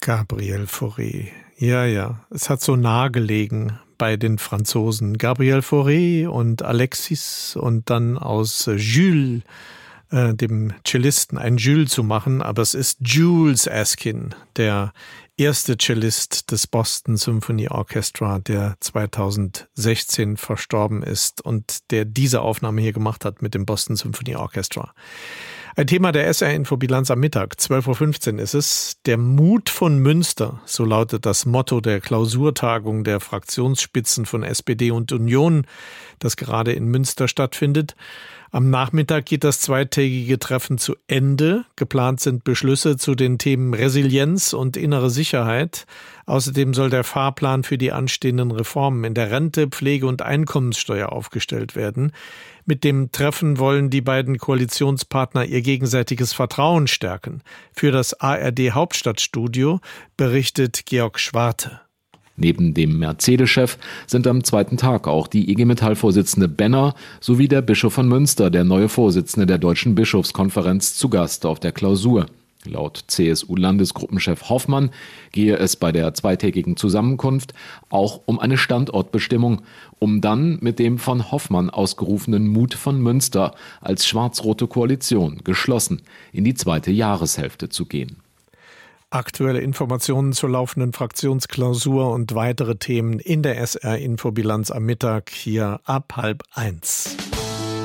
Gabriel Fauré. Ja. Es hat so nahe gelegen bei den Franzosen. Gabriel Fauré und Alexis und dann aus Jules, dem Cellisten, ein Jules zu machen. Aber es ist Jules Askin, der erste Cellist des Boston Symphony Orchestra, der 2016 verstorben ist und der diese Aufnahme hier gemacht hat mit dem Boston Symphony Orchestra. Ein Thema der SR-Info-Bilanz am Mittag, 12.15 Uhr ist es. Der Mut von Münster, so lautet das Motto der Klausurtagung der Fraktionsspitzen von SPD und Union, das gerade in Münster stattfindet. Am Nachmittag geht das zweitägige Treffen zu Ende. Geplant sind Beschlüsse zu den Themen Resilienz und innere Sicherheit. Außerdem soll der Fahrplan für die anstehenden Reformen in der Rente, Pflege und Einkommenssteuer aufgestellt werden. Mit dem Treffen wollen die beiden Koalitionspartner ihr gegenseitiges Vertrauen stärken. Für das ARD Hauptstadtstudio berichtet Georg Schwarte. Neben dem Mercedes-Chef sind am zweiten Tag auch die IG Metall-Vorsitzende Benner sowie der Bischof von Münster, der neue Vorsitzende der Deutschen Bischofskonferenz, zu Gast auf der Klausur. Laut CSU-Landesgruppenchef Hoffmann gehe es bei der zweitägigen Zusammenkunft auch um eine Standortbestimmung, um dann mit dem von Hoffmann ausgerufenen Mut von Münster als schwarz-rote Koalition geschlossen in die zweite Jahreshälfte zu gehen. Aktuelle Informationen zur laufenden Fraktionsklausur und weitere Themen in der SR-Infobilanz am Mittag hier ab 12:30.